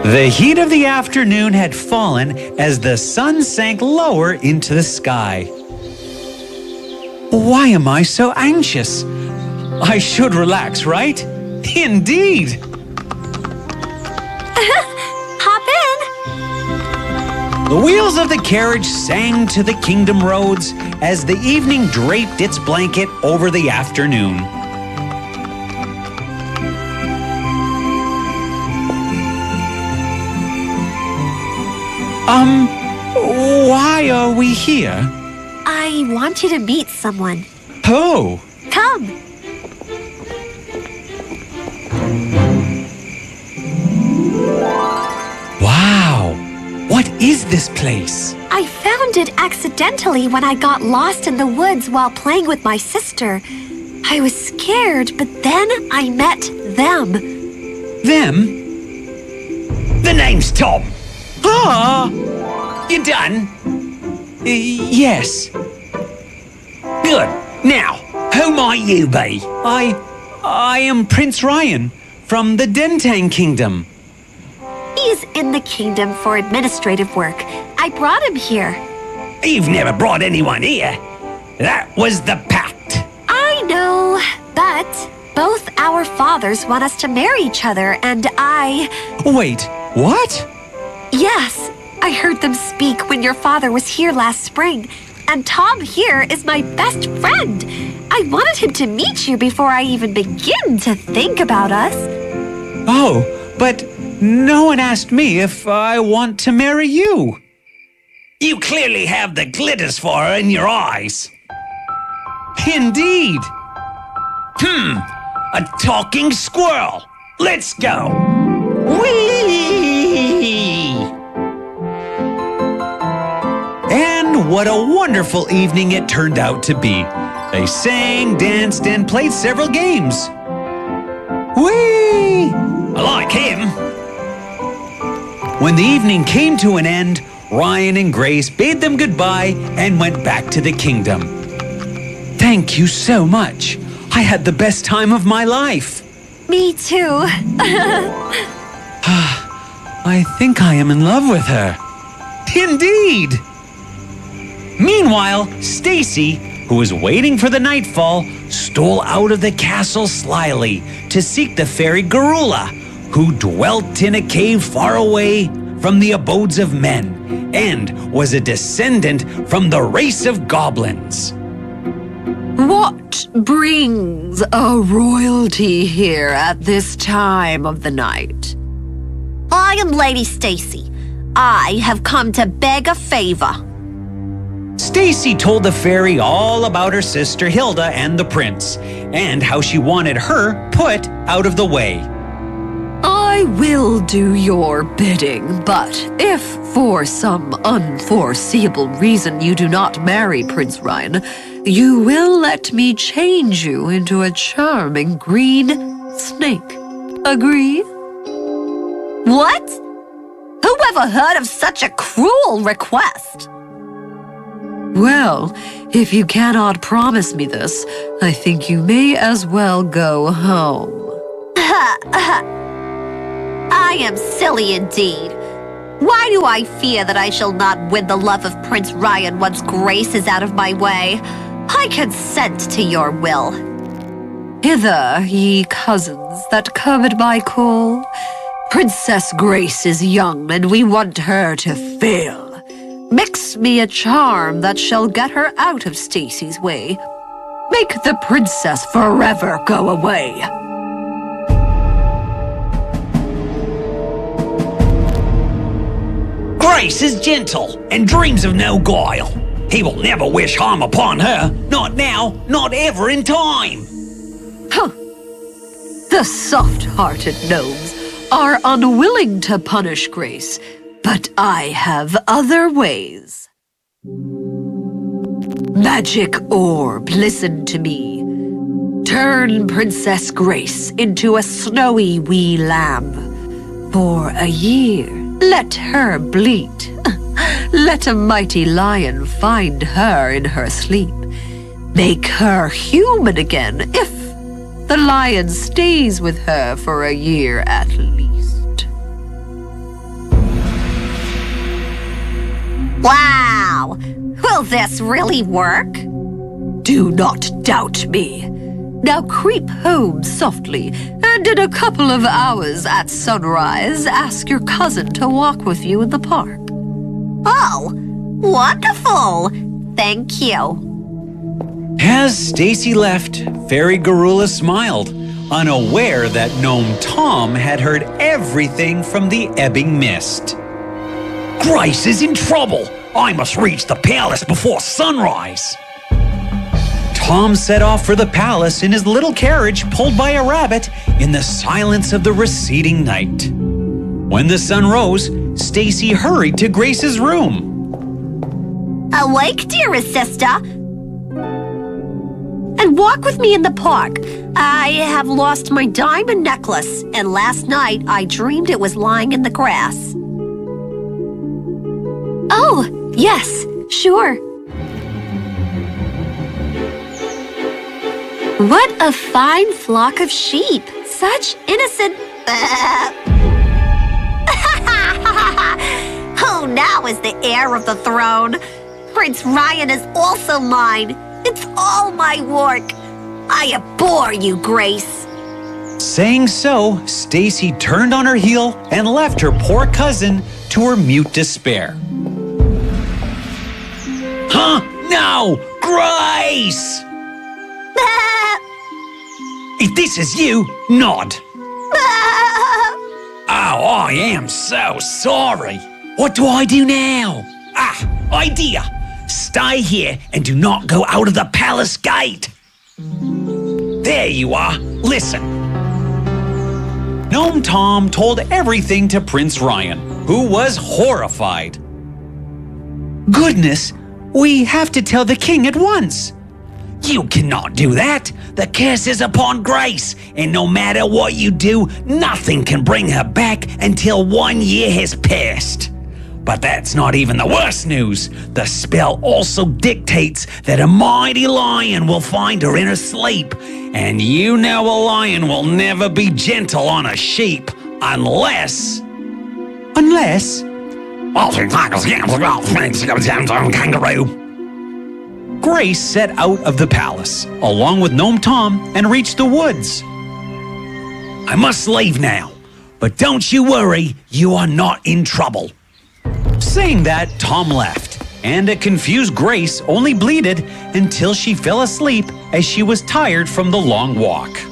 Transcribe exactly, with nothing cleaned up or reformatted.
The heat of the afternoon had fallen as the sun sank lower into the sky. Why am I so anxious? I should relax, right? Indeed! Hop in! The wheels of the carriage sang to the kingdom roads as the evening draped its blanket over the afternoon. Um, why are we here? I want you to meet someone. Oh. Come. Wow. What is this place? I found it accidentally when I got lost in the woods while playing with my sister. I was scared, but then I met them. Them? The name's Tom. Ah! You done? Uh, yes. Good. Now, who might you be? I... I am Prince Ryan from the Dentang Kingdom. He's in the kingdom for administrative work. I brought him here. You've never brought anyone here. That was the pact. I know, but both our fathers want us to marry each other, and I... Wait, what? Yes, I heard them speak when your father was here last spring, and Tom here is my best friend. I wanted him to meet you before I even begin to think about us. Oh, but no one asked me if I want to marry you. You clearly have the glitters for her in your eyes. Indeed. Hmm, a talking squirrel. Let's go. Whee! And what a wonderful evening it turned out to be. They sang, danced, and played several games. Whee! I like him. When the evening came to an end, Ryan and Grace bade them goodbye and went back to the kingdom. Thank you so much. I had the best time of my life. Me too. I think I am in love with her. Indeed! Meanwhile, Stacy, who was waiting for the nightfall, stole out of the castle slyly to seek the fairy Garula, who dwelt in a cave far away from the abodes of men and was a descendant from the race of goblins. What brings a royalty here at this time of the night? I am Lady Stacy. I have come to beg a favor. Stacy told the fairy all about her sister Hilda and the prince, and how she wanted her put out of the way. I will do your bidding, but if for some unforeseeable reason you do not marry Prince Ryan, you will let me change you into a charming green snake. Agree? What? Who ever heard of such a cruel request? Well, if you cannot promise me this, I think you may as well go home. I am silly indeed. Why do I fear that I shall not win the love of Prince Ryan once Grace is out of my way? I consent to your will. Hither, ye cousins that covered my call. Princess Grace is young, and we want her to fail. Mix me a charm that shall get her out of Stacy's way. Make the princess forever go away. Grace is gentle and dreams of no guile. He will never wish harm upon her. Not now, not ever in time. Huh. The soft-hearted gnomes are unwilling to punish Grace, but I have other ways. Magic orb, listen to me. Turn Princess Grace into a snowy wee lamb. For a year, let her bleat. Let a mighty lion find her in her sleep. Make her human again if the lion stays with her for a year at least. Wow! Will this really work? Do not doubt me. Now creep home softly, and in a couple of hours at sunrise, ask your cousin to walk with you in the park. Oh, wonderful! Thank you. As Stacy left, Fairy Garula smiled, unaware that Gnome Tom had heard everything from the ebbing mist. Grace is in trouble. I must reach the palace before sunrise. Tom set off for the palace in his little carriage pulled by a rabbit in the silence of the receding night. When the sun rose, Stacy hurried to Grace's room. Awake, dearest sister. And walk with me in the park. I have lost my diamond necklace, and last night I dreamed it was lying in the grass. Oh, yes, sure. What a fine flock of sheep. Such innocent... Who now is the heir of the throne? Prince Ryan is also mine. It's all my work. I abhor you, Grace. Saying so, Stacy turned on her heel and left her poor cousin to her mute despair. Huh? No! Grace! If this is you, nod. Oh, I am so sorry. What do I do now? Ah, idea. Stay here and do not go out of the palace gate. There you are. Listen. Gnome Tom told everything to Prince Ryan, who was horrified. Goodness, we have to tell the king at once. You cannot do that. The curse is upon Grace, and no matter what you do, nothing can bring her back until one year has passed. But that's not even the worst news. The spell also dictates that a mighty lion will find her in her sleep, and you know a lion will never be gentle on a sheep unless... Unless... Kangaroo. Grace set out of the palace, along with Gnome Tom, and reached the woods. I must leave now, but don't you worry, you are not in trouble. Saying that, Tom left, and a confused Grace only bleated until she fell asleep as she was tired from the long walk.